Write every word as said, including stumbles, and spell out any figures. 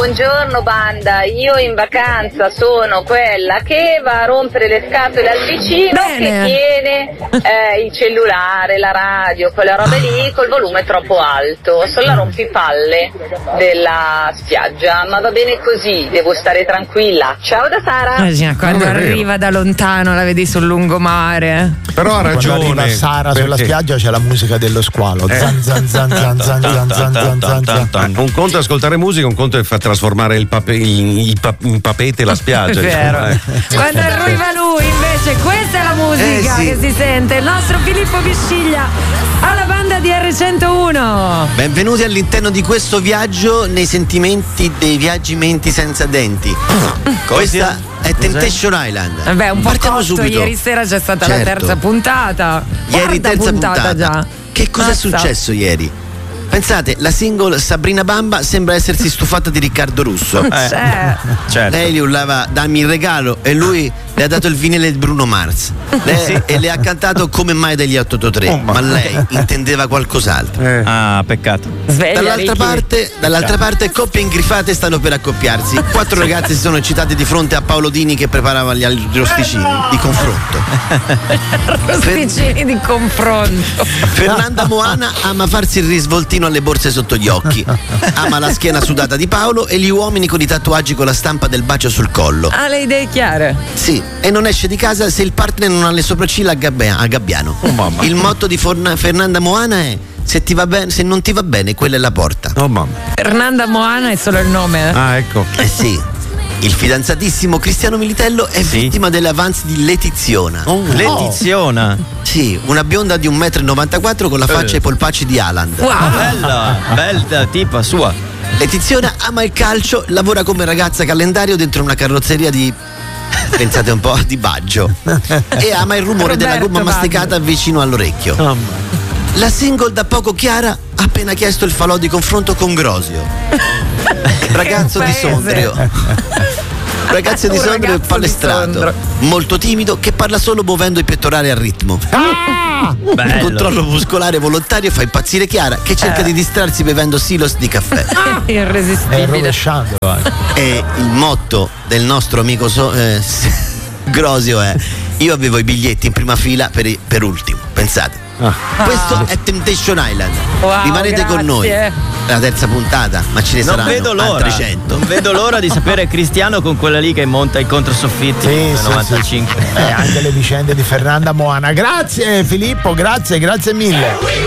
buongiorno banda, io in vacanza sono quella che va a rompere le scatole al vicino. Bene. Che tiene eh, il cellulare, la radio, quelle robe lì col volume troppo alto, sono la rompipalle della spiaggia, ma va bene così, devo stare tranquilla. Ciao da Sara. Eh, quando arriva da lontano la vedi sul lungomare. Però ha ragione. Quando arriva Sara perché? Sulla spiaggia c'è la musica dello squalo. Eh. Zan, zan, zan, zan, zan, zan, zan, zan, zan, zan, zan. Un conto è ascoltare musica, un conto è far trasformare il pape, in, in, in papete la spiaggia. Vero. Insomma, eh. Quando arriva lui invece questa è la musica Eh, sì. che si sente. Il nostro Filippo Bisciglia alla banda di erre centouno. Benvenuti all'interno di questo viaggio nei sentimenti dei viaggimenti senza denti. Questa è Temptation Island. Vabbè, un po' Partiamo cotto, subito. ieri sera c'è stata Certo. la terza puntata. Ieri Quarta terza puntata, puntata. già. Che cosa Mazza. è successo ieri? Pensate, la single Sabrina Bamba sembra essersi stufata di Riccardo Russo. C'è. Certo. Lei gli urlava dammi il regalo e lui le ha dato il vinile di Bruno Mars. Lei- e le ha cantato Come mai degli otto otto tre, ma lei intendeva qualcos'altro. Ah, peccato. Sveglia, Dall'altra Ricky. parte, dall'altra parte coppie ingrifate stanno per accoppiarsi. Quattro ragazze si sono eccitate di fronte a Paolo Dini che preparava gli arrosticini di confronto. Rosticini di confronto. Fernanda Moana ama farsi il risvoltino alle borse sotto gli occhi. Ama la schiena sudata di Paolo e gli uomini con i tatuaggi con la stampa del bacio sul collo. Ha le idee chiare. Sì, e non esce di casa se il partner non ha le sopracciglia a, gabbia- a gabbiano. Il motto di Forna- Fernanda Moana è se ti va bene, se non ti va bene, quella è la porta. Oh mamma. Fernanda Moana è solo il nome. Ah, ecco. Eh sì. Il fidanzatissimo Cristiano Militello è Sì. vittima delle avanzi di Letiziona. Oh, Letiziona. Sì, una bionda di un metro e novantaquattro con la faccia e i polpacci di Haaland. Wow. Bella, bella tipa sua. Letiziona ama il calcio, lavora come ragazza calendario dentro una carrozzeria di pensate un po' di Baggio e ama il rumore della Roberto gomma Baggio. masticata vicino all'orecchio. La single da poco chiara ha appena chiesto il falò di confronto con Grosio, ragazzo di paese. Sondrio. Ragazzo di Un Sondrio ragazzo di palestrato, Sondrio. molto timido, che parla solo muovendo i pettorali al ritmo. Il Bello. controllo muscolare volontario fa impazzire Chiara, che cerca di distrarsi bevendo silos di caffè. È Irresistibile. rovesciando anche. E il motto del nostro amico so- eh, Grosio è: io avevo i biglietti in prima fila per, i- per ultimo, pensate. Questo è Temptation Island. Wow, Rimanete grazie. con noi. La terza puntata, ma ce ne Non saranno vedo l'ora. altre cento. Non vedo l'ora di sapere Cristiano con quella lì che monta i controsoffitti Sì, nel sì, novantacinque. sì. Eh, anche le vicende di Fernanda Moana. Grazie Filippo, grazie, grazie mille.